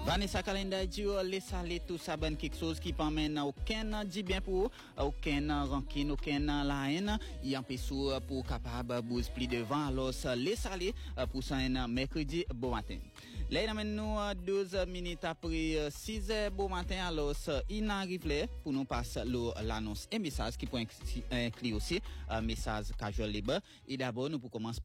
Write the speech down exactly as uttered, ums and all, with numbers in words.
Vanessa Calenda dit laisse aller tout ça ben quelque chose qui n'amène aucun dit bien pour aucun rancune aucun la haine il empêche pour capable bouge plus devant alors laisse aller pour ça un mercredi bon matin. Là, nous douze minutes après six heures bon matin, alors il arrive là pour nous passer l'annonce et message qui peut inclure aussi message casual libre. Et d'abord, nous pour commencer